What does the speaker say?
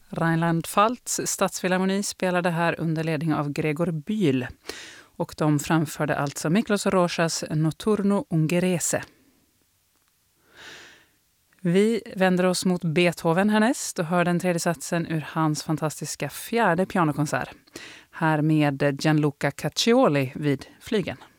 Rheinland-Pfalz stadsfilharmoni spelade här under ledning av Gregor Bühl. Och de framförde alltså Miklos Rojas Notturno Ungherese. Vi vänder oss mot Beethoven härnäst och hör den tredje satsen ur hans fantastiska fjärde pianokonsert. Här med Gianluca Caccioli vid flygeln.